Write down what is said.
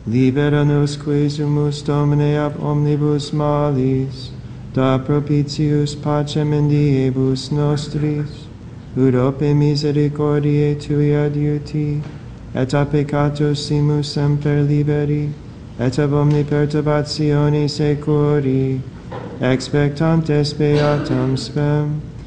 Libera nos quesumus Domine ab omnibus malis, da propitius pacem in diebus nostris, ut ope misericordiae Tui adiuti, et a peccatos simus semper liberi, et ab omni perturbatione securi, expectantes beatam spem.